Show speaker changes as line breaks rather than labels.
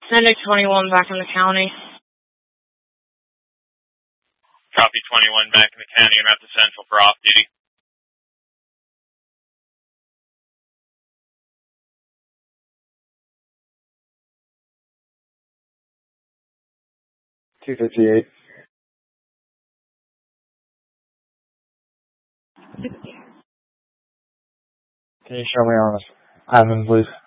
Medic 21 back in the county.
Copy 21 back in the county. I'm at the Central for off duty.
$258. Can you show me on this admin, please?